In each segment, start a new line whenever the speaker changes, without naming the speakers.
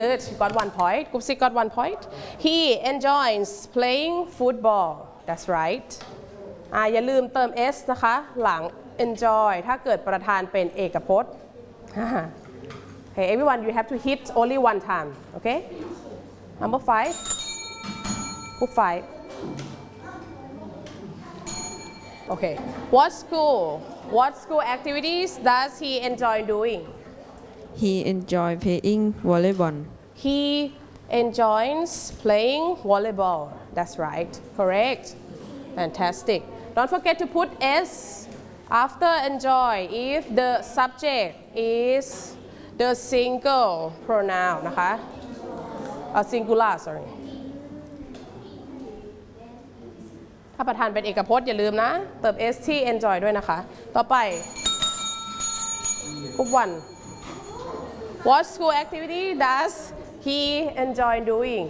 Good. Got 1 point. Group 6 got 1 point. He enjoys playing football. That's right.อย่าลืมเติม s นะคะหลัง enjoy ถ้าเกิดประธานเป็นเอกพจน์ Okay, everyone, you have to hit only 1 time. Okay. Number 5. Group 5. Okay. What school activities does he enjoy doing?
He enjoys playing volleyball.
He enjoys playing volleyball. That's right. Correct. Fantastic. Don't forget to put s after enjoy if the subject is the single pronoun นะคะ singular sorry ถ้าประธานเป็นเอกพจน์อย่าลืมนะเติม s ที่ enjoy ด้วยนะคะต่อไป Group 1 What school activity does he enjoy doing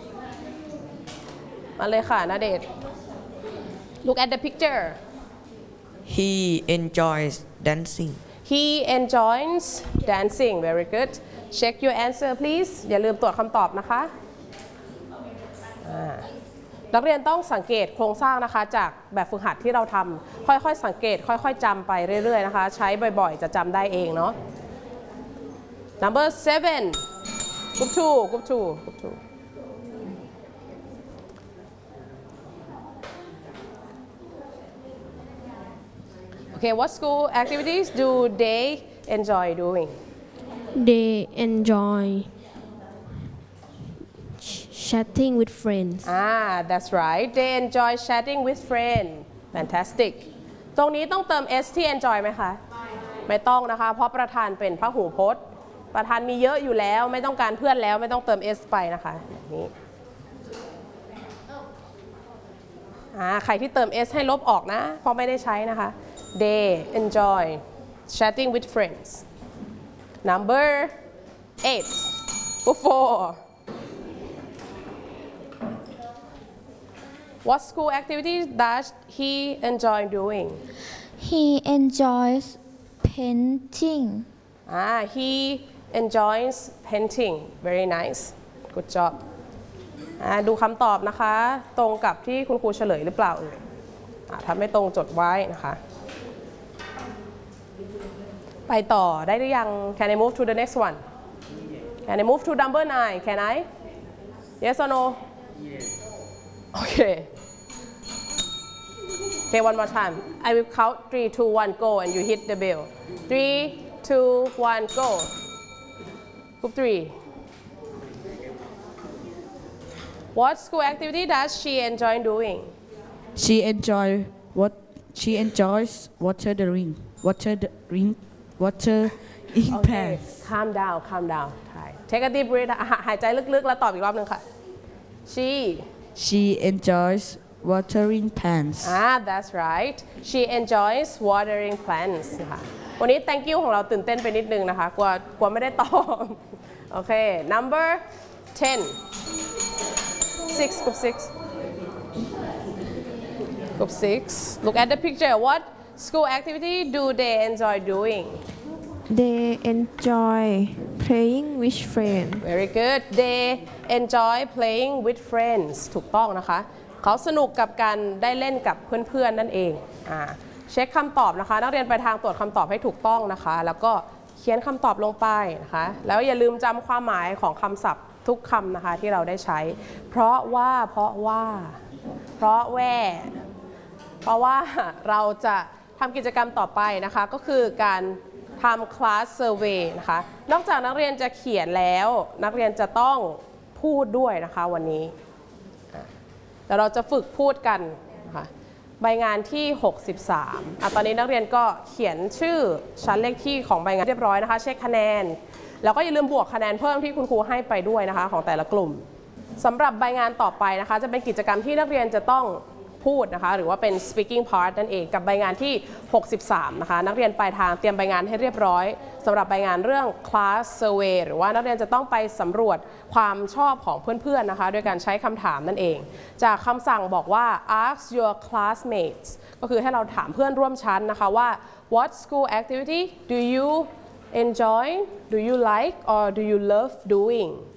มาเลยค่ะณเดชน์ Look at the picture
He enjoys dancing.
He enjoys dancing. Very good. Check your answer, please. อย่าลืมตรวจคำตอบนะคะนักเรียนต้องสังเกตโครงสร้างนะคะจากแบบฝึกหัดที่เราทำค่อยๆสังเกตค่อยๆจำไปเรื่อยๆนะคะใช้บ่อยๆจะจำได้เองเนาะ Number 7 Group 2 Group 2 Group 2 Okay, what school activities do they enjoy doing?
They enjoy chatting with friends.
That's right. They enjoy chatting with friends. Fantastic. ตรงนี้ต้องเติม s ที่ enjoy ไหมคะไม่ต้องนะคะเพราะประธานเป็นพหูพจน์ประธานมีเยอะอยู่แล้วไม่ต้องการเพื่อนแล้วไม่ต้องเติม s ไปนะคะนี่ใครที่เติม s ให้ลบออกนะเพราะไม่ได้ใช้นะคะ They enjoy chatting with friends. Number 8. Group 4. What school activities does he enjoy doing?
He enjoys painting.
He enjoys painting. Very nice. Good job. ดูคำตอบนะคะตรงกับที่คุณครูเฉลยหรือเปล่าเอ่ยถ้าไม่ตรงจดไว้นะคะไปต่อได้หรือยัง Can I move to the next one? Can I move to number 9? Can I? Yes or no? Yes. Okay. Okay, one more time. I will count 3, 2, 1, go, and you hit the bell. 3, 2, 1, go. Group 3. What school activity does she enjoy doing?
She enjoys watering plants.
Calm down. Take a deep breath หายใจลึกๆแล้วตอบอีกรอบหนึ่งค่ะ
She enjoys watering plants.
That's right. She enjoys watering plants นะคะวันนี้ thank you ของเราตื่นเต้นไปนิดนึงนะคะกลัวไม่ได้ตอบโอเค number 10 6 Group 6 Group 6 Look at the picture. What school activity do they enjoy doing?
They enjoy playing with friends.
Very good. They enjoy playing with friends ถูกต้องนะคะเขาสนุกกับการได้เล่นกับเพื่อนๆนั่นเองเช็คคำตอบนะคะนักเรียนไปทางตรวจคำตอบให้ถูกต้องนะคะแล้วก็เขียนคำตอบลงไปนะคะแล้วอย่าลืมจำความหมายของคำศัพท์ทุกคำนะคะที่เราได้ใช้เพราะว่าเราจะทำกิจกรรมต่อไปนะคะก็คือการทำคลาสเซอร์เวย์นะคะนอกจากนักเรียนจะเขียนแล้วนักเรียนจะต้องพูดด้วยนะคะวันนี้แต่เราจะฝึกพูดกันนะคะใบงานที่63ตอนนี้นักเรียนก็เขียนชื่อชั้นเลขที่ของใบงานเรียบร้อยนะคะเช็คคะแนนแล้วก็อย่าลืมบวกคะแนนเพิ่มที่คุณครูให้ไปด้วยนะคะของแต่ละกลุ่มสำหรับใบงานต่อไปนะคะจะเป็นกิจกรรมที่นักเรียนจะต้องพูดนะคะหรือว่าเป็น speaking part นั่นเองกับใบงานที่63นะคะนักเรียนปลายทางเตรียมใบงานให้เรียบร้อยสำหรับใบงานเรื่อง class survey หรือว่านักเรียนจะต้องไปสำรวจความชอบของเพื่อนๆนะคะโดยการใช้คำถามนั่นเองจากคำสั่งบอกว่า ask your classmates ก็คือให้เราถามเพื่อนร่วมชั้นนะคะว่า what school activity do you enjoy, do you like or do you love doing